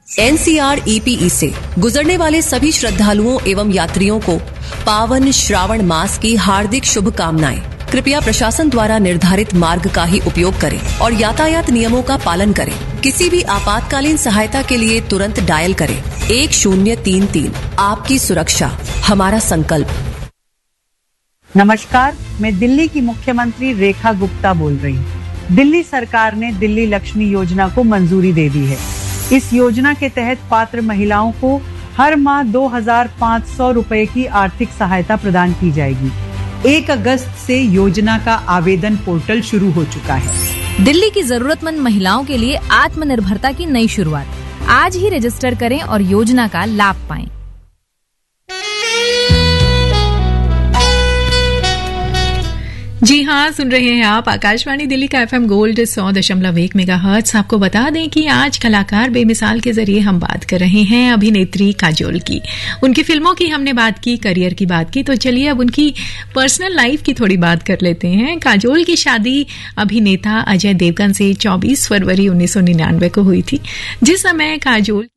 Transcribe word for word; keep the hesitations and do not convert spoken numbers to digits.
N C R E P E से गुजरने वाले सभी श्रद्धालुओं एवं यात्रियों को पावन श्रावण मास की हार्दिक शुभकामनाएं। कृपया प्रशासन द्वारा निर्धारित मार्ग का ही उपयोग करें और यातायात नियमों का पालन करें। किसी भी आपातकालीन सहायता के लिए तुरंत डायल करें एक शून्य तीन तीन। आपकी सुरक्षा हमारा संकल्प। नमस्कार, मैं दिल्ली की मुख्यमंत्री रेखा गुप्ता बोल रही हूँ। दिल्ली सरकार ने दिल्ली लक्ष्मी योजना को मंजूरी दे दी है। इस योजना के तहत पात्र महिलाओं को हर माह दो हजार पाँच सौ रुपए की आर्थिक सहायता प्रदान की जाएगी। एक अगस्त से योजना का आवेदन पोर्टल शुरू हो चुका है। दिल्ली की जरूरतमंद महिलाओं के लिए आत्मनिर्भरता की नई शुरुआत। आज ही रजिस्टर करें और योजना का लाभ पाएं। जी हाँ, सुन रहे हैं आप आकाशवाणी दिल्ली का एफएम गोल्ड सौ दशमलव एक मेगाहर्ट्ज। आपको बता दें कि आज कलाकार बेमिसाल के जरिए हम बात कर रहे हैं अभिनेत्री काजोल की। उनकी फिल्मों की हमने बात की, करियर की बात की, तो चलिए अब उनकी पर्सनल लाइफ की थोड़ी बात कर लेते हैं। काजोल की शादी अभिनेता अजय देवगन से चौबीस फरवरी उन्नीस सौ निन्यानवे को हुई थी, जिस समय काजोल